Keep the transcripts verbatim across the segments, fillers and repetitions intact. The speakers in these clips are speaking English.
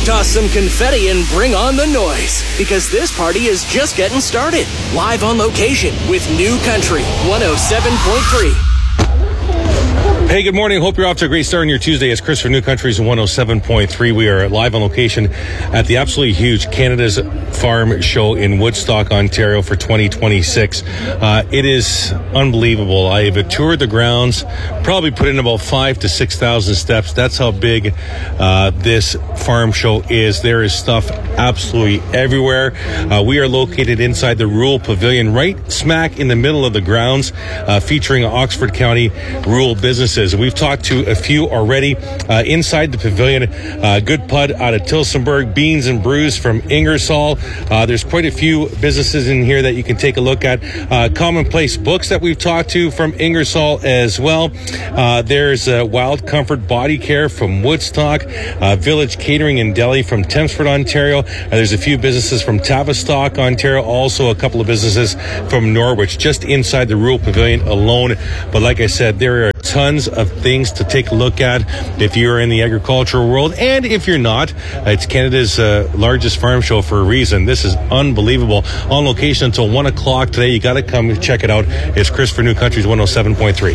Toss some confetti and bring on the noise, because this party is just getting started. Live on location with New Country one oh seven point three. Hey, good morning. Hope you're off to a great start on your Tuesday. It's Chris from New Country's one oh seven point three. We are live on location at the absolutely huge Canada's Farm Show in Woodstock, Ontario for twenty twenty-six. Uh, it is unbelievable. I have toured the grounds, probably put in about five to six thousand steps. That's how big uh, this farm show is. There is stuff absolutely everywhere. Uh, we are located inside the Rural Pavilion, right smack in the middle of the grounds, uh, featuring Oxford County rural businesses. We've talked to a few already uh, inside the pavilion. Uh, Good Pud out of Tillsonburg, Beans and Brews from Ingersoll. Uh, there's quite a few businesses in here that you can take a look at. Uh, Commonplace Books that we've talked to from Ingersoll as well. Uh, there's uh, Wild Comfort Body Care from Woodstock. Uh, Village Catering and Deli from Tempsford, Ontario. Uh, there's a few businesses from Tavistock, Ontario. Also a couple of businesses from Norwich, just inside the Rural Pavilion alone. But like I said, there are tons of things to take a look at if you're in the agricultural world, and if you're not, it's Canada's uh, largest farm show for a reason. This is unbelievable. On location until one o'clock today. You got to come check it out. It's Chris for New Country's one oh seven point three.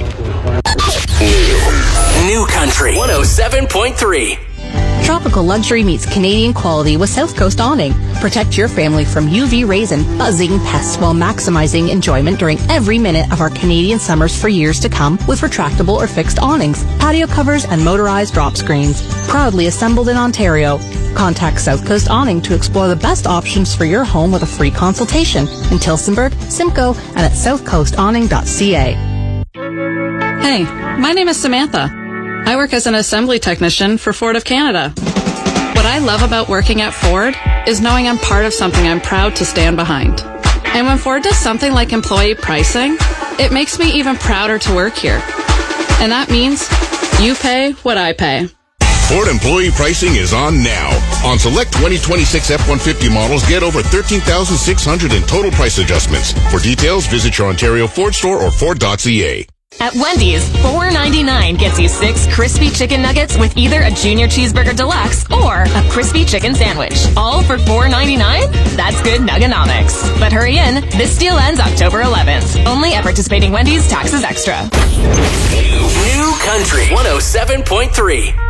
New, New Country one oh seven point three. Tropical luxury meets Canadian quality with South Coast Awning. Protect your family from U V rays and buzzing pests while maximizing enjoyment during every minute of our Canadian summers for years to come with retractable or fixed awnings, patio covers, and motorized drop screens. Proudly assembled in Ontario. Contact South Coast Awning to explore the best options for your home with a free consultation in Tillsonburg, Simcoe, and at south coast awning dot c a. Hey, my name is Samantha. I work as an assembly technician for Ford of Canada. What I love about working at Ford is knowing I'm part of something I'm proud to stand behind. And when Ford does something like employee pricing, it makes me even prouder to work here. And that means you pay what I pay. Ford employee pricing is on now. On select twenty twenty-six F one fifty models, get over thirteen thousand six hundred dollars in total price adjustments. For details, visit your Ontario Ford store or Ford dot c a. At Wendy's, four ninety-nine gets you six crispy chicken nuggets with either a Junior Cheeseburger Deluxe or a crispy chicken sandwich. All for four ninety-nine? That's good nuggonomics. But hurry in, this deal ends October eleventh. Only at participating Wendy's, taxes extra. New, New Country one oh seven point three.